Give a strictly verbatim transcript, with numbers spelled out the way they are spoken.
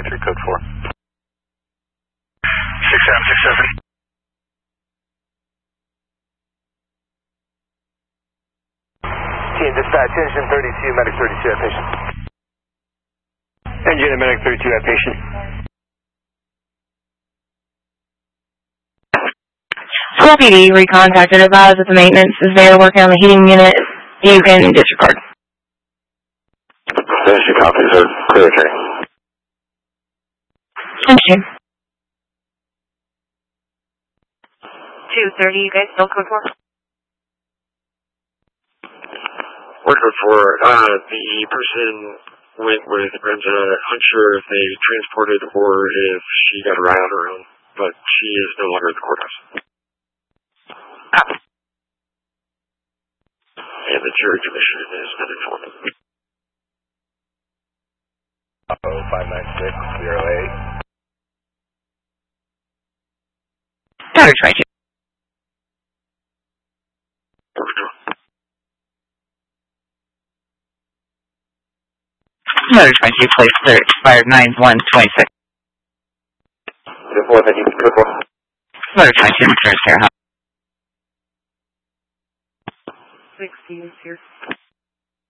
Roger, code four. six seven six seven. Team dispatch, engine thirty-two, medic thirty-two at patient. Engine and medic thirty-two at patient. School P D recontacted, advised that the maintenance is there working on the heating unit. You can disregard. Finish your copies are clear carry. Thank you. two thirty, you guys still code four? We're code four. Uh, the person went with Brenda, unsure if they transported or if she got a ride on her own, but she is no longer at the courthouse. And the jury commission has been informed. Oh, five nine six zero eight. Matter twenty-two. Matter twenty-two, place clear, expired nine one twenty-six. Good four, thank you. Good four. Matter twenty-two, returns here. sixty is here.